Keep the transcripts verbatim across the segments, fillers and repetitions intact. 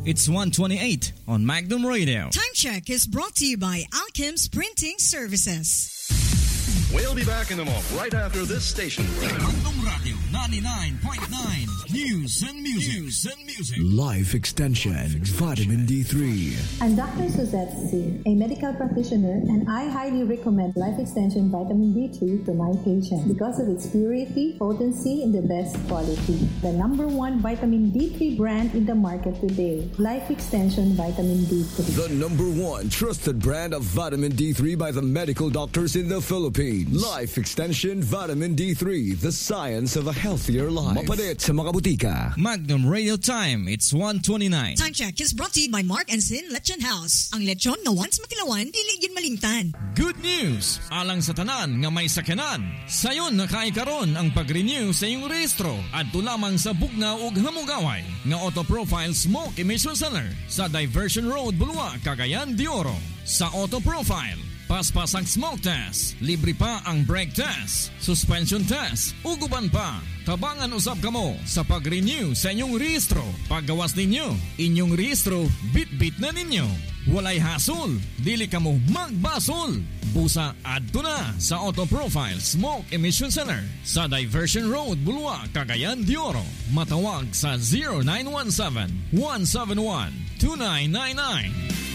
It's one twenty-eight on Magnum Radio. Time check is brought to you by Alchem's Printing Services. We'll be back in a moment, right after this station. Magnum Radio ninety-nine point nine. News and music. News and music. Life Extension Vitamin D three. I'm Doctor Suzette C., a medical practitioner, and I highly recommend Life Extension Vitamin D three to my patients because of its purity, potency, and the best quality. The number one vitamin D three brand in the market today, Life Extension Vitamin D three. The number one trusted brand of vitamin D three by the medical doctors in the Philippines. Life Extension Vitamin D three, the science of a healthier life. Mapalit sa mga butika. Magnum Radio Time, it's one twenty-nine. Time check is brought to you by Mark and Sin Lechon House. Ang lechon nga once matilawan, dili gyud malimtan. Good news! Alang sa tanan nga may sakyanan. Sayon nakaikaron ang pag-renew sa iyong rehistro at lamang sa Bugnaw ug Hamugaway nga Auto Profile Smoke Emission Center sa Diversion Road, Bulua, Cagayan de Oro. Sa Auto Profile, paspas ang smoke test, libre pa ang brake test, suspension test, uguban pa. Tabangan usab kamo sa pag-renew sa inyong rehistro. Paggawas ninyo, inyong rehistro, bit-bit na ninyo. Walay hasol, dili kamo magbasol. Busa adto na sa Auto Profile Smoke Emission Center sa Diversion Road, Bulua, Cagayan de Oro. Matawag sa zero nine one seven, one seven one, two nine nine nine.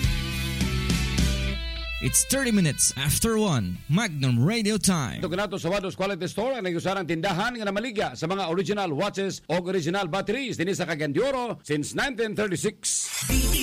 It's thirty minutes after one. Magnum Radio Time. Ito kanato sa Wados Quality Store ang nag-usarang tindahan nga namaligya sa mga original watches o original batteries din sa Cagayan de Oro since nineteen thirty-six.